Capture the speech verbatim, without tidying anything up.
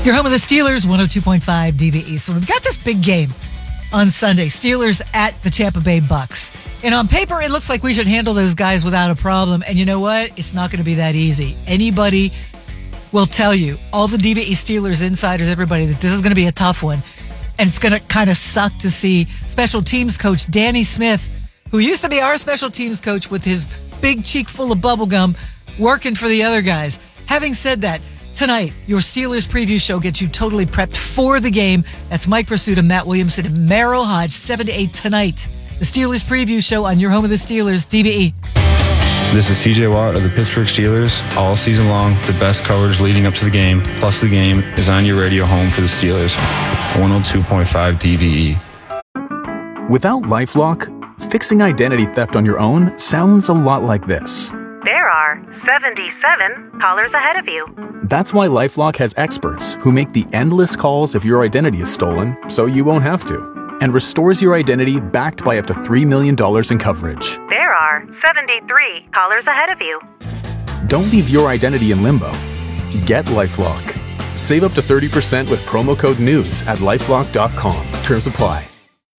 You're home with the Steelers, one oh two point five D V E. So we've got this big game on Sunday. Steelers at the Tampa Bay Bucks. And on paper, it looks like we should handle those guys without a problem. And you know what? It's not going to be that easy. Anybody will tell you, all the D V E Steelers insiders, everybody, that this is going to be a tough one. And it's going to kind of suck to see special teams coach Danny Smith, who used to be our special teams coach with his big cheek full of bubble gum, working for the other guys. Having said that, tonight, your Steelers preview show gets you totally prepped for the game. That's Mike Pursuta, Matt Williamson, and Merrill Hodge, seven to eight tonight. The Steelers preview show on your home of the Steelers, D V E. This is T J Watt of the Pittsburgh Steelers. All season long, the best coverage leading up to the game, plus the game, is on your radio home for the Steelers. one oh two point five D V E. Without LifeLock, fixing identity theft on your own sounds a lot like this. There are seventy-seven callers ahead of you. That's why LifeLock has experts who make the endless calls if your identity is stolen, so you won't have to, and restores your identity backed by up to three million dollars in coverage. There are seventy-three callers ahead of you. Don't leave your identity in limbo. Get LifeLock. Save up to thirty percent with promo code NEWS at lifelock dot com. Terms apply.